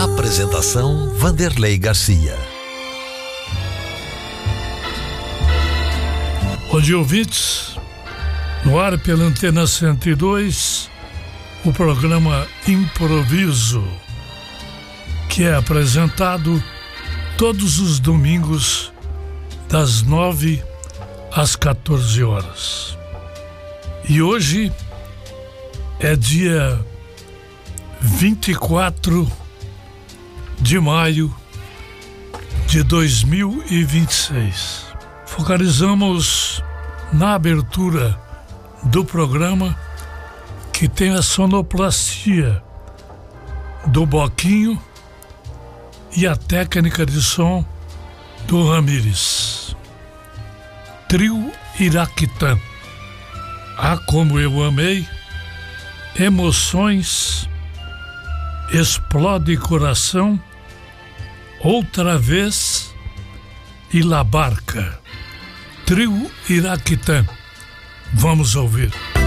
Apresentação Vanderlei Garcia. Bom dia, ouvintes. No ar pela Antena 102, o programa Improviso, que é apresentado todos os domingos das 9 às 14 horas. E hoje é dia 24 de maio de 2026. Focalizamos na abertura do programa, que tem a sonoplastia do Boquinho e a técnica de som do Ramires. Trio Iraquitã. Ah, como eu amei, emoções, explode coração, outra vez e La Barca. Trio Iraquitã. Vamos ouvir.